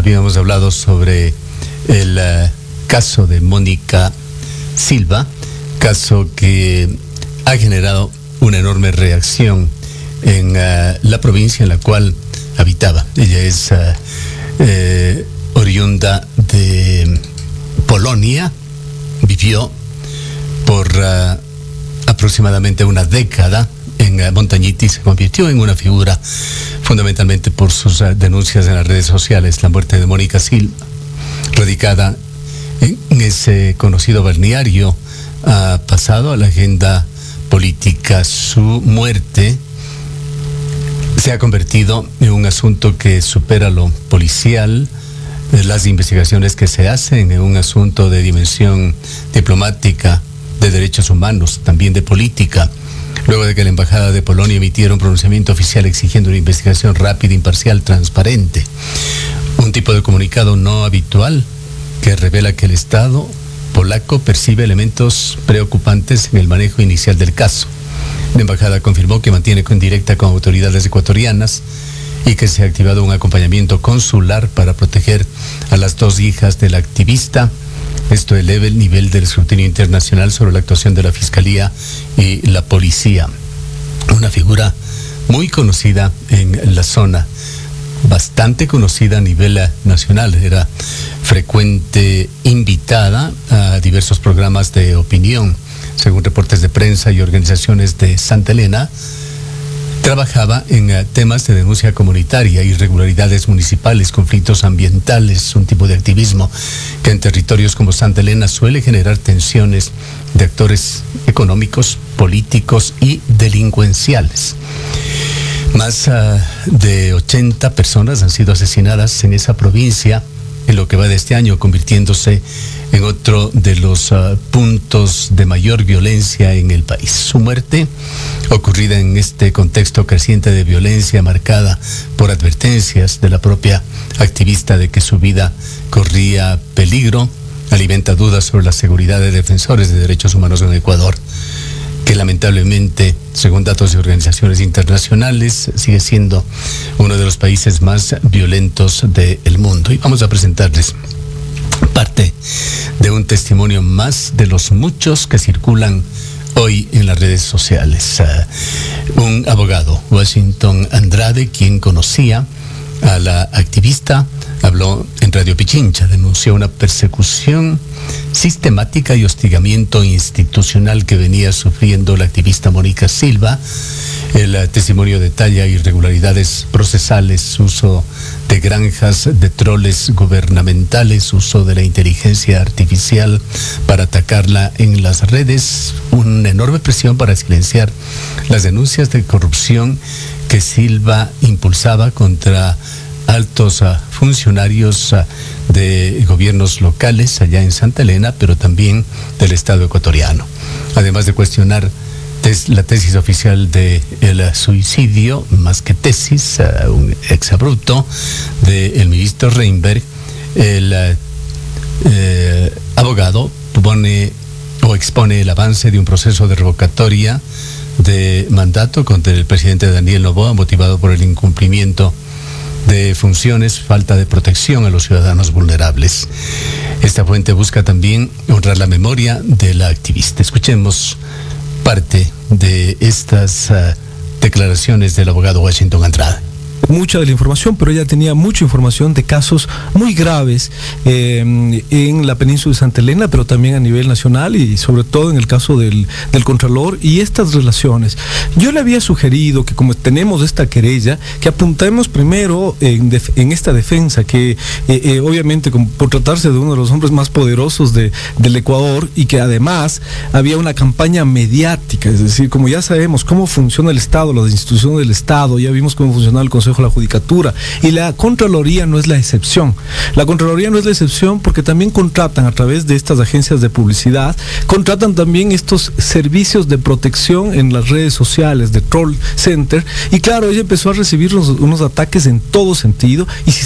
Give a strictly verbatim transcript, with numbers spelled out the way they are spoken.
habíamos hablado sobre el uh, caso de Mónica Silva, caso que ha generado una enorme reacción en uh, la provincia en la cual habitaba. Ella es uh, eh, oriunda de Polonia, vivió por uh, aproximadamente una década en uh, Montañita y se convirtió en una figura fundamentalmente por sus uh, denuncias en las redes sociales. La muerte de Mónica Silva, radicada en, en ese conocido balneario, ha pasado a la agenda política. Su muerte se ha convertido en un asunto que supera lo policial, las investigaciones que se hacen, en un asunto de dimensión diplomática, de derechos humanos, también de política. Luego de que la Embajada de Polonia emitiera un pronunciamiento oficial exigiendo una investigación rápida, imparcial, transparente. Un tipo de comunicado no habitual que revela que el Estado polaco percibe elementos preocupantes en el manejo inicial del caso. La embajada confirmó que mantiene con directa con autoridades ecuatorianas y que se ha activado un acompañamiento consular para proteger a las dos hijas de la activista. Esto eleva el nivel del escrutinio internacional sobre la actuación de la Fiscalía y la policía. Una figura muy conocida en la zona, bastante conocida a nivel nacional. Era frecuente invitada a diversos programas de opinión. Según reportes de prensa y organizaciones de Santa Elena, trabajaba en uh, temas de denuncia comunitaria, irregularidades municipales, conflictos ambientales, un tipo de activismo que en territorios como Santa Elena suele generar tensiones de actores económicos, políticos y delincuenciales. Más uh, de ochenta personas han sido asesinadas en esa provincia en lo que va de este año, convirtiéndose en otro de los uh, puntos de mayor violencia en el país. Su muerte, ocurrida en este contexto creciente de violencia marcada por advertencias de la propia activista de que su vida corría peligro, alimenta dudas sobre la seguridad de defensores de derechos humanos en Ecuador, que lamentablemente, según datos de organizaciones internacionales, sigue siendo uno de los países más violentos del mundo. Y vamos a presentarles parte de un testimonio más de los muchos que circulan hoy en las redes sociales. Uh, un abogado, Washington Andrade, quien conocía a la activista, habló en Radio Pichincha, denunció una persecución sistemática y hostigamiento institucional que venía sufriendo la activista Mónica Silva. El uh, testimonio detalla irregularidades procesales, uso de granjas de troles gubernamentales, uso de la inteligencia artificial para atacarla en las redes, una enorme presión para silenciar las denuncias de corrupción que Silva impulsaba contra altos uh, funcionarios uh, de gobiernos locales allá en Santa Elena, pero también del Estado ecuatoriano. Además de cuestionar tes, la tesis oficial del uh, suicidio, más que tesis, uh, un exabrupto del ministro Reinberg, el uh, eh, abogado pone o expone el avance de un proceso de revocatoria de mandato contra el presidente Daniel Noboa, motivado por el incumplimiento de funciones, falta de protección a los ciudadanos vulnerables. Esta fuente busca también honrar la memoria de la activista. Escuchemos parte de estas uh, declaraciones del abogado Washington Andrade. Mucha de la información, pero ella tenía mucha información de casos muy graves eh, en la península de Santa Elena, pero también a nivel nacional y sobre todo en el caso del, del Contralor y estas relaciones. Yo le había sugerido que como tenemos esta querella, que apuntemos primero en, def, en esta defensa, que eh, eh, obviamente como por tratarse de uno de los hombres más poderosos de, del Ecuador y que además había una campaña mediática, es decir, como ya sabemos cómo funciona el Estado, las instituciones del Estado, ya vimos cómo funciona el Consejo de la Judicatura y la Contraloría no es la excepción. La Contraloría no es la excepción porque también contratan a través de estas agencias de publicidad, contratan también estos servicios de protección en las redes sociales de Troll Center y claro, ella empezó a recibir unos, unos ataques en todo sentido y si